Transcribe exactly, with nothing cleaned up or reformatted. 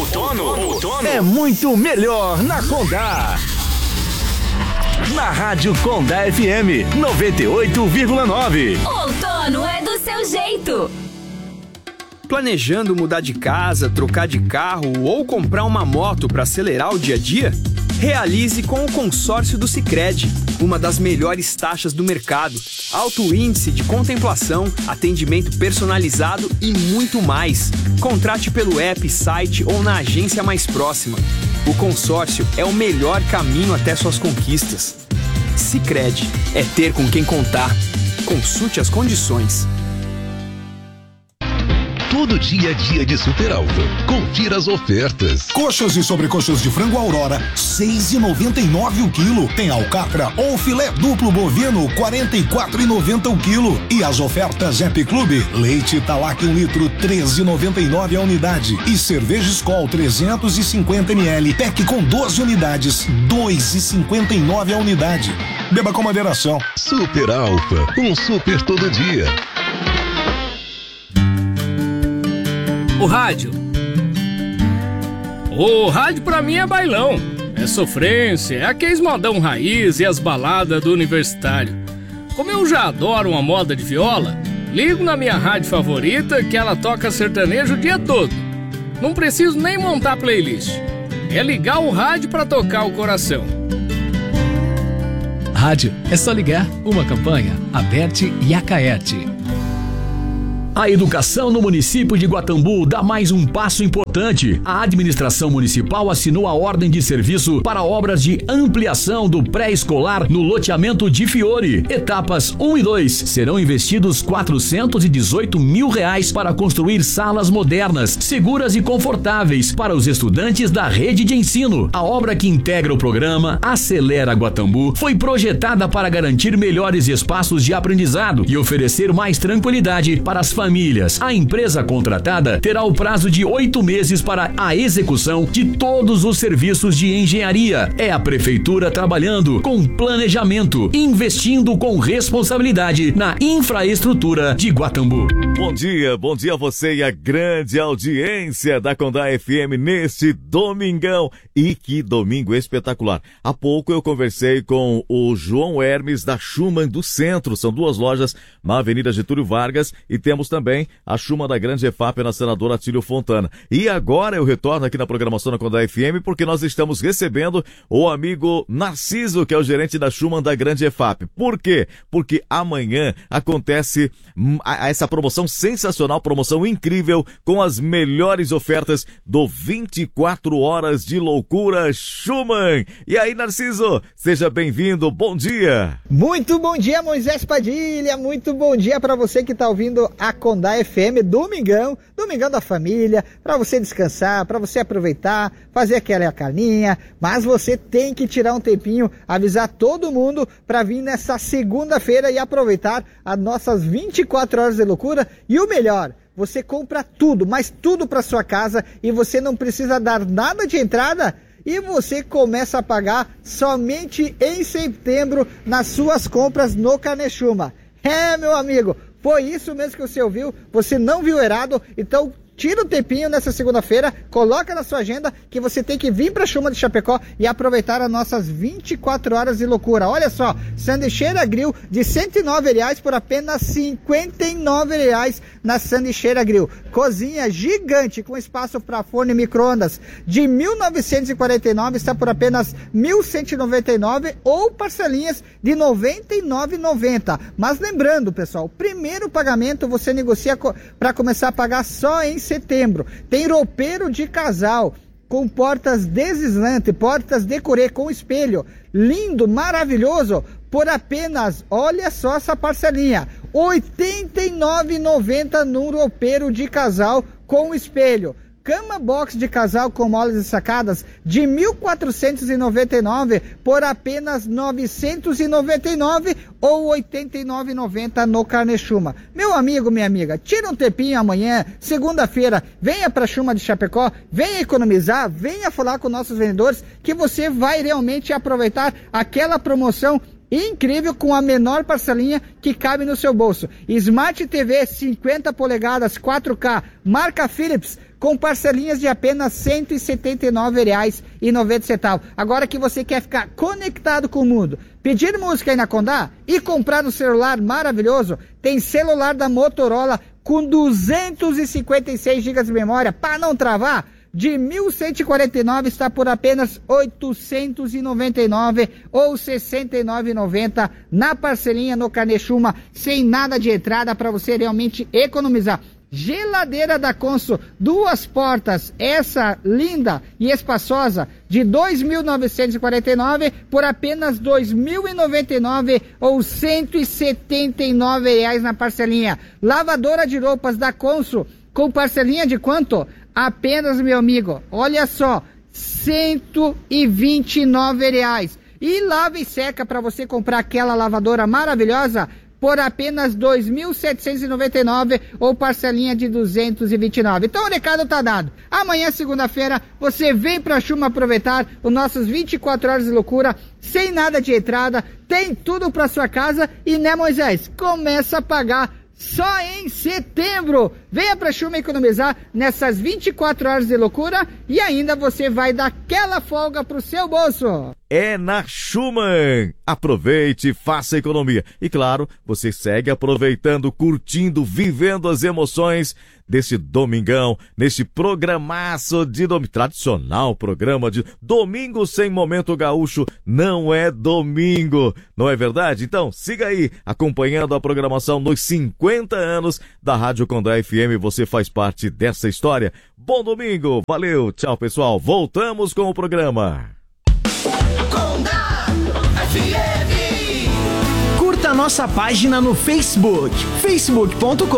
outono, outono é muito melhor na Condá. Na Rádio Condá F M noventa e oito vírgula nove. Outono é do seu jeito. Planejando mudar de casa, trocar de carro ou comprar uma moto para acelerar o dia a dia? Realize com o consórcio do Sicredi, uma das melhores taxas do mercado, alto índice de contemplação, atendimento personalizado e muito mais. Contrate pelo app, site ou na agência mais próxima. O consórcio é o melhor caminho até suas conquistas. Sicredi, é ter com quem contar. Consulte as condições. Todo dia é dia de Super Alfa. Confira as ofertas. Coxas e sobrecoxas de frango Aurora, seis e noventa e nove o quilo. Tem alcatra ou filé duplo bovino, quarenta e quatro e noventa o quilo. E as ofertas Happy Club, leite Talac um litro, treze e noventa e nove a unidade. E cerveja Skol trezentos e cinquenta mililitros, pack com doze unidades, dois e cinquenta e nove a unidade. Beba com moderação. Super Alfa, um super todo dia. O rádio. O rádio pra mim é bailão, é sofrência, é aqueles modão raiz e as baladas do universitário. Como eu já adoro uma moda de viola, ligo na minha rádio favorita que ela toca sertanejo o dia todo. Não preciso nem montar playlist. É ligar o rádio pra tocar o coração. Rádio, é só ligar. Uma campanha, Aberte e Acaerte. A educação no município de Guatambu dá mais um passo importante. A administração municipal assinou a ordem de serviço para obras de ampliação do pré-escolar no loteamento de Fiore. Etapas um e dois serão investidos quatrocentos e dezoito mil reais para construir salas modernas, seguras e confortáveis para os estudantes da rede de ensino. A obra que integra o programa Acelera Guatambu foi projetada para garantir melhores espaços de aprendizado e oferecer mais tranquilidade para as famílias. Famílias. A empresa contratada terá o prazo de oito meses para a execução de todos os serviços de engenharia. É a prefeitura trabalhando com planejamento, investindo com responsabilidade na infraestrutura de Guatambu. Bom dia, bom dia a você e a grande audiência da Condá F M neste domingão. E que domingo espetacular. Há pouco eu conversei com o João Hermes da Schumann do Centro. São duas lojas na Avenida Getúlio Vargas e temos também a Schumann da Grande E F A P na Senador Atílio Fontana. E agora eu retorno aqui na programação da Condá F M porque nós estamos recebendo o amigo Narciso, que é o gerente da Schumann da Grande E F A P. Por quê? Porque amanhã acontece essa promoção sensacional, promoção incrível com as melhores ofertas do vinte e quatro horas de loucura Schumann. E aí, Narciso, seja bem-vindo, bom dia. Muito bom dia, Moisés Padilha, muito bom dia para você que está ouvindo a Condá F M, domingão, domingão da família, para você descansar, para você aproveitar, fazer aquela carninha, mas você tem que tirar um tempinho, avisar todo mundo para vir nessa segunda-feira e aproveitar as nossas vinte e quatro horas de loucura. E o melhor, você compra tudo, mas tudo para sua casa e você não precisa dar nada de entrada e você começa a pagar somente em setembro nas suas compras no Canechuma. É, meu amigo, foi isso mesmo que você ouviu, você não viu errado, então tira um tempinho nessa segunda-feira, coloca na sua agenda que você tem que vir para a Schumann de Chapecó e aproveitar as nossas vinte e quatro horas de loucura. Olha só, sanduicheira grill de cento e nove reais por apenas cinquenta e nove reais na sanduicheira grill. Cozinha gigante com espaço para forno e micro-ondas de mil novecentos e quarenta e nove está por apenas mil cento e noventa e nove ou parcelinhas de noventa e nove reais e noventa centavos. Mas lembrando, pessoal, primeiro pagamento você negocia para começar a pagar só em setembro. Tem roupeiro de casal com portas deslizantes, portas decorê com espelho, lindo, maravilhoso, por apenas, olha só essa parcelinha, oitenta e nove reais e noventa centavos no roupeiro de casal com espelho. Cama box de casal com molas e sacadas de mil quatrocentos e noventa e nove reais por apenas novecentos e noventa e nove reais ou oitenta e nove reais e noventa centavos no Canechuma. Meu amigo, minha amiga, tira um tempinho amanhã, segunda-feira, venha para a Schumann de Chapecó, venha economizar, venha falar com nossos vendedores que você vai realmente aproveitar aquela promoção incrível com a menor parcelinha que cabe no seu bolso. Smart T V cinquenta polegadas quatro K, marca Philips, com parcelinhas de apenas cento e setenta e nove reais e noventa centavos. Agora que você quer ficar conectado com o mundo, pedir música aí na Condá e comprar um celular maravilhoso, tem celular da Motorola com duzentos e cinquenta e seis gigas de memória para não travar, de mil cento e quarenta e nove está por apenas oitocentos e noventa e nove ou sessenta e nove reais e noventa centavos na parcelinha no Carnê Chuma, sem nada de entrada para você realmente economizar. Geladeira da Consul, duas portas, essa linda e espaçosa, de dois mil novecentos e quarenta e nove por apenas dois mil e noventa e nove ou cento e setenta e nove reais na parcelinha. Lavadora de roupas da Consul, com parcelinha de quanto? Apenas, meu amigo, olha só, cento e vinte e nove reais. E lava e seca para você comprar aquela lavadora maravilhosa por apenas dois mil setecentos e noventa e nove ou parcelinha de duzentos e vinte e nove. Então o recado tá dado. Amanhã, segunda-feira, você vem pra Chuma aproveitar os nossos vinte e quatro horas de loucura, sem nada de entrada, tem tudo pra sua casa e, né, Moisés, começa a pagar só em setembro. Venha pra Chuma economizar nessas vinte e quatro horas de loucura e ainda você vai dar aquela folga pro seu bolso. É na Schumann. Aproveite, faça economia. E claro, você segue aproveitando, curtindo, vivendo as emoções desse domingão, nesse programaço de domingo, tradicional programa de domingo sem momento gaúcho, não é domingo, não é verdade? Então, siga aí, acompanhando a programação nos cinquenta anos da Rádio Condá F M, você faz parte dessa história. Bom domingo, valeu, tchau pessoal, voltamos com o programa. Condá F M. Curta a nossa página no Facebook, facebook ponto com